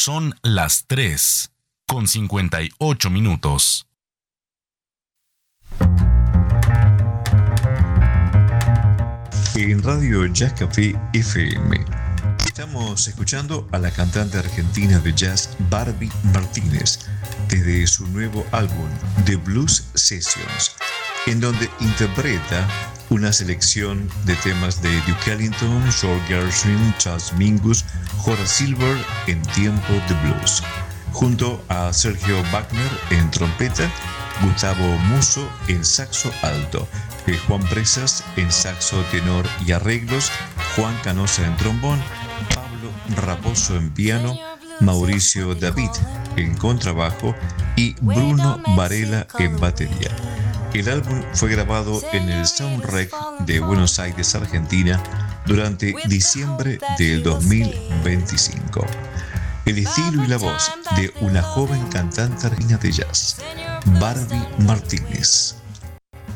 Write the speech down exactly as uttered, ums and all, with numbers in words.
Son las tres con cincuenta y ocho minutos. En Radio Jazz Café F M estamos escuchando a la cantante argentina de jazz Barbie Martínez desde su nuevo álbum The Blues Sessions, en donde interpreta una selección de temas de Duke Ellington, George Gershwin, Charles Mingus, Horace Silver en tiempo de blues, junto a Sergio Wagner en trompeta, Gustavo Musso en saxo alto, Juan Presas en saxo tenor y arreglos, Juan Canosa en trombón, Pablo Raposo en piano, Mauricio David en contrabajo y Bruno Varela en batería. El álbum fue grabado en el Soundrec de Buenos Aires, Argentina, durante diciembre del dos mil veinticinco. El estilo y la voz de una joven cantante argentina de jazz, Barbie Martínez.